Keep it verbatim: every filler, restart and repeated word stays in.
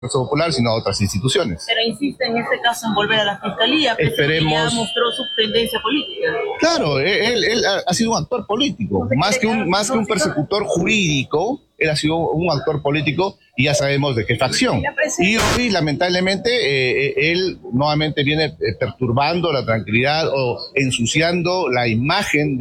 Popular, sino a otras instituciones. Pero insiste en este caso en volver a la fiscalía, Esperemos. Ya mostró su tendencia política. Claro, él, él ha sido un actor político, más que un, más que un persecutor jurídico, él ha sido un actor político y ya sabemos de qué facción. Y hoy, lamentablemente, eh, él nuevamente viene perturbando la tranquilidad o ensuciando la imagen de